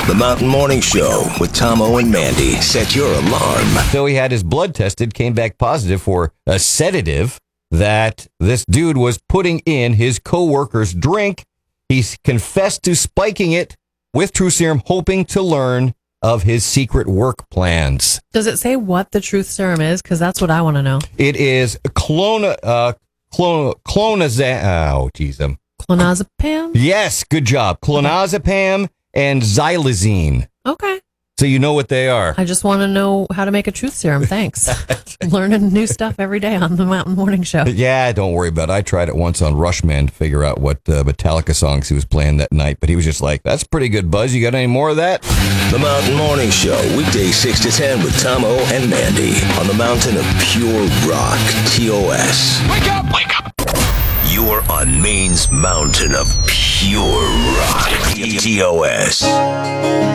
The Mountain Morning Show with Tomo and Mandy. Set your alarm. So he had his blood tested, came back positive for a sedative that this dude was putting in his coworker's drink. He's confessed to spiking it with True Serum, hoping to learn of his secret work plans. Does it say what the truth serum is? Because that's what I want to know. It is clonazepam. Oh, geez. Clonazepam? Yes, good job. Clonazepam and xylazine. Okay. So you know what they are. I just want to know how to make a truth serum. Thanks. Learning new stuff every day on the Mountain Morning Show. Yeah, don't worry about it. I tried it once on Rushman to figure out what Metallica songs he was playing that night, but he was just like, that's pretty good, Buzz. You got any more of that? The Mountain Morning Show, weekdays 6 to 10 with Tomo and Mandy on the mountain of pure rock, TOS. Wake up! Wake up! You're on Maine's mountain of pure rock, TOS.